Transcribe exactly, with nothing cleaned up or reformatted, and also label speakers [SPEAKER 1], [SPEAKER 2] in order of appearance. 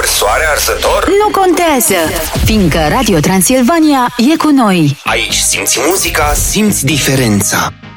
[SPEAKER 1] ori soare arsător?
[SPEAKER 2] Nu contează, fiindcă Radio Transilvania e cu noi.
[SPEAKER 1] Aici simți muzica, simți diferența.